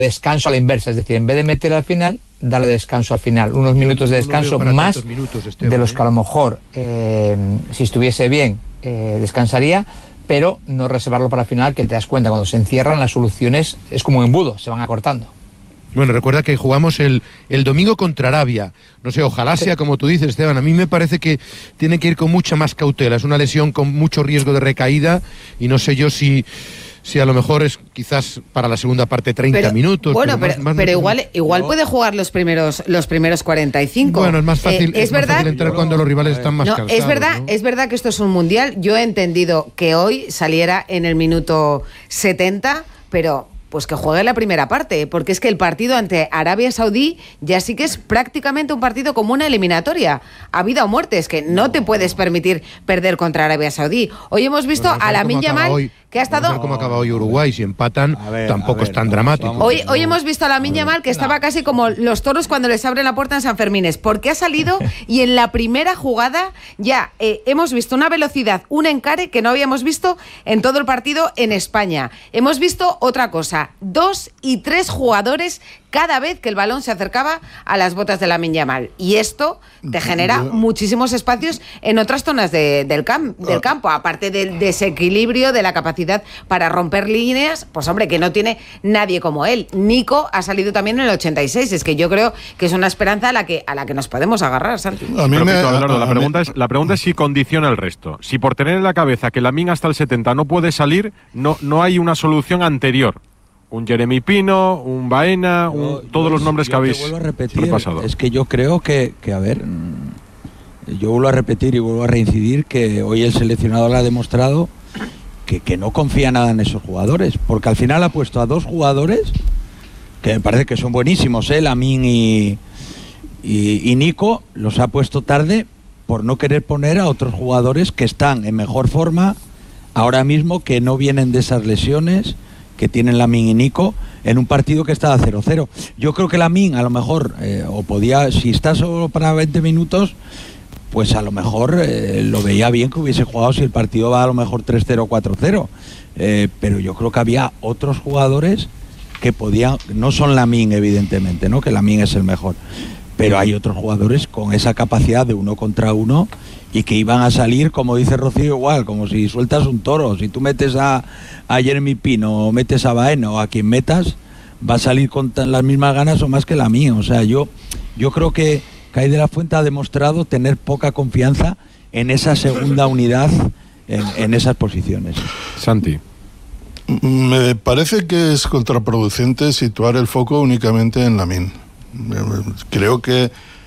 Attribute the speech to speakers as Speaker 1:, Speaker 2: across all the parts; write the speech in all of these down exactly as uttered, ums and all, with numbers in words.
Speaker 1: descanso a la inversa, es decir, en vez de meter al final, darle descanso al final, unos minutos de descanso no más minutos, Esteban, de los que a lo mejor, eh, si estuviese bien, eh, descansaría, pero no reservarlo para el final, que te das cuenta, cuando se encierran las soluciones es como un embudo, se van acortando.
Speaker 2: Bueno, recuerda que jugamos el, el domingo contra Arabia. No sé, ojalá sea como tú dices, Esteban. A mí me parece que tiene que ir con mucha más cautela. Es una lesión con mucho riesgo de recaída y no sé yo si... Sí, a lo mejor es quizás para la segunda parte treinta
Speaker 3: pero,
Speaker 2: minutos.
Speaker 3: Bueno, pero, pero, más, pero más, igual igual no. puede jugar los primeros los primeros cuarenta y cinco.
Speaker 2: Bueno, es más fácil, eh, es, es más verdad, fácil entrar cuando los rivales están más
Speaker 3: no,
Speaker 2: cansados.
Speaker 3: Es verdad,
Speaker 2: ¿no?
Speaker 3: es verdad que esto es un mundial. Yo he entendido que hoy saliera en el minuto setenta, pero pues que juegue la primera parte, porque es que el partido ante Arabia Saudí ya sí que es prácticamente un partido como una eliminatoria, a vida o muerte, es que no te puedes permitir perder contra Arabia Saudí. Hoy hemos visto bueno, a Lamine Yamal, que ha estado...
Speaker 2: Como acaba hoy Uruguay, si empatan ver, tampoco ver, es tan dramático.
Speaker 3: Hoy, hoy hemos visto a Lamine Yamal, que estaba casi como los toros cuando les abren la puerta en San Fermines, porque ha salido y en la primera jugada ya eh, hemos visto una velocidad, un encare que no habíamos visto en todo el partido en España. Hemos visto otra cosa, dos y tres jugadores cada vez que el balón se acercaba a las botas de Lamine Yamal. Y esto te genera muchísimos espacios en otras zonas de, del, cam, del campo, aparte del desequilibrio, de la capacidad para romper líneas, pues hombre, que no tiene nadie como él. Nico ha salido también en el ochenta y seis, es que yo creo que es una esperanza a la que, a la que nos podemos agarrar, Santi.
Speaker 4: A mí me, Abelardo, la, pregunta es, la pregunta es si condiciona el resto. Si por tener en la cabeza que Lamine hasta el setenta no puede salir, no, no hay una solución anterior. Un Jeremy Pino, un Baena, un, yo, todos yo, los nombres que habéis
Speaker 5: vuelvo a repetir, repasado. Es que yo creo que, que, a ver, yo vuelvo a repetir y vuelvo a reincidir que hoy el seleccionador ha demostrado que, que no confía nada en esos jugadores, porque al final ha puesto a dos jugadores que me parece que son buenísimos, ¿eh? Lamine y, y, y Nico, los ha puesto tarde por no querer poner a otros jugadores que están en mejor forma ahora mismo, que no vienen de esas lesiones que tienen Lamine y Nico, en un partido que está a cero cero. Yo creo que Lamine a lo mejor, eh, o podía, si está solo para veinte minutos, pues a lo mejor eh, lo veía bien que hubiese jugado si el partido va a lo mejor tres cero, cuatro cero. Eh, pero yo creo que había otros jugadores que podían, no son Lamine evidentemente, ¿no? Que Lamine es el mejor, pero hay otros jugadores con esa capacidad de uno contra uno y que iban a salir, como dice Rocío, igual, como si sueltas un toro. Si tú metes a, a Jeremy Pino o metes a Baena o a quien metas, va a salir con las mismas ganas o más que la mía. O sea, yo, yo creo que Kai de la Fuente ha demostrado tener poca confianza en esa segunda unidad, en, en esas posiciones.
Speaker 4: Santi.
Speaker 6: Me parece que es contraproducente situar el foco únicamente en Lamine. Creo que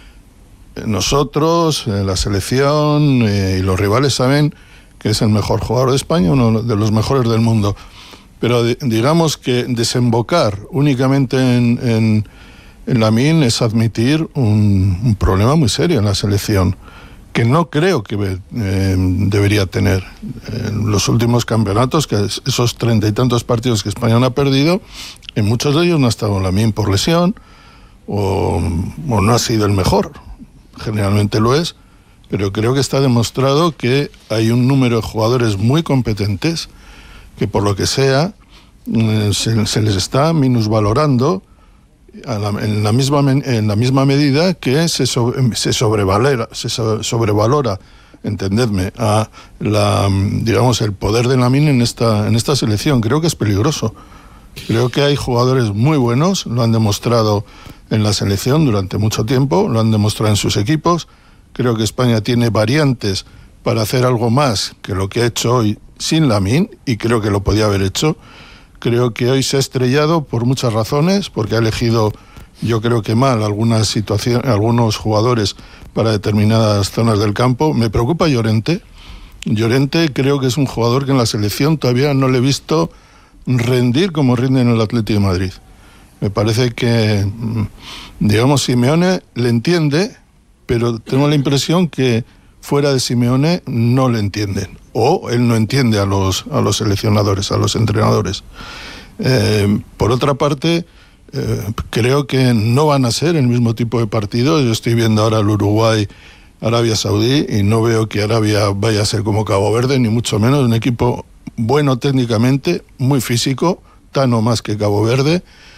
Speaker 6: nosotros, la selección eh, y los rivales saben que es el mejor jugador de España, uno de los mejores del mundo. Pero de, digamos que desembocar únicamente en, en, en Lamine es admitir un, un problema muy serio en la selección, que no creo que eh, debería tener. En los últimos campeonatos, que esos treinta y tantos partidos que España no ha perdido, en muchos de ellos no ha estado Lamine por lesión, o, o no ha sido el mejor. Generalmente lo es, pero creo que está demostrado que hay un número de jugadores muy competentes que por lo que sea se, se les está minusvalorando a la, en, la misma, en la misma medida que se, sobre, se, sobrevalora, se sobrevalora, entendedme, a la, digamos, el poder de Lamine en esta, en esta selección. Creo que es peligroso. Creo que hay jugadores muy buenos, lo han demostrado en la selección durante mucho tiempo, lo han demostrado en sus equipos. Creo que España tiene variantes para hacer algo más que lo que ha hecho hoy sin Lamine, y creo que lo podía haber hecho. Creo que hoy se ha estrellado por muchas razones, porque ha elegido, yo creo que mal, algunas situaciones, algunos jugadores para determinadas zonas del campo. Me preocupa Llorente. Llorente creo que es un jugador que en la selección todavía no le he visto rendir como rinde en el Atlético de Madrid. Me parece que, digamos, Simeone le entiende, pero tengo la impresión que fuera de Simeone no le entienden, o él no entiende a los, a los seleccionadores, a los entrenadores. Eh, por otra parte, eh, creo que no van a ser el mismo tipo de partidos. Yo estoy viendo ahora el Uruguay, Arabia Saudí, y no veo que Arabia vaya a ser como Cabo Verde, ni mucho menos. Un equipo bueno técnicamente, muy físico, tan o más que Cabo Verde,